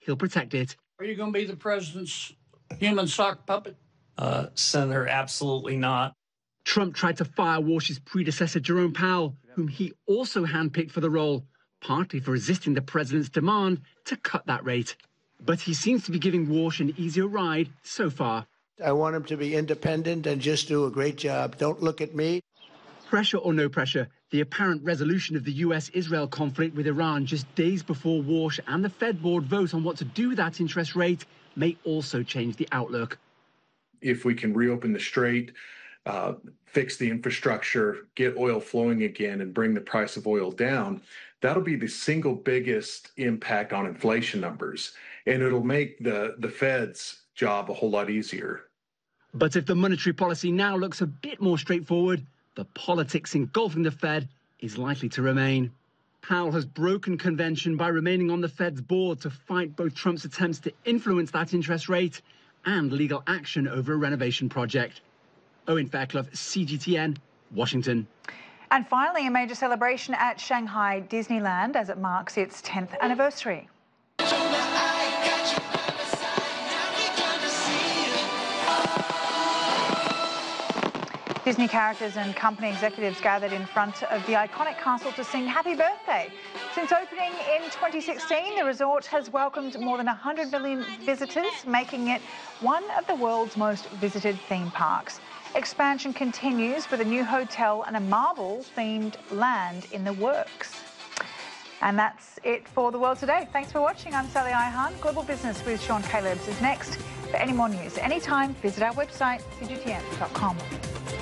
he'll protect it. Are you going to be the president's human sock puppet? Senator, absolutely not. Trump tried to fire Warsh's predecessor, Jerome Powell, whom he also handpicked for the role, partly for resisting the president's demand to cut that rate. But he seems to be giving Warsh an easier ride so far. I want him to be independent and just do a great job. Don't look at me. Pressure or no pressure, the apparent resolution of the US-Israel conflict with Iran just days before Warsh and the Fed board vote on what to do with that interest rate may also change the outlook. If we can reopen the strait, fix the infrastructure, get oil flowing again, and bring the price of oil down, that'll be the single biggest impact on inflation numbers. And it'll make the Fed's job a whole lot easier. But if the monetary policy now looks a bit more straightforward, the politics engulfing the Fed is likely to remain. Powell has broken convention by remaining on the Fed's board to fight both Trump's attempts to influence that interest rate and legal action over a renovation project. Owen Fairclough, CGTN, Washington. And finally, a major celebration at Shanghai Disneyland as it marks its 10th anniversary. Disney characters and company executives gathered in front of the iconic castle to sing happy birthday. Since opening in 2016, the resort has welcomed more than 100 million visitors, making it one of the world's most visited theme parks. Expansion continues with a new hotel and a marble-themed land in the works. And that's it for The World Today. Thanks for watching. I'm Sally Ihan. Global Business with Sean Calebs is next. For any more news anytime, visit our website, cgtn.com.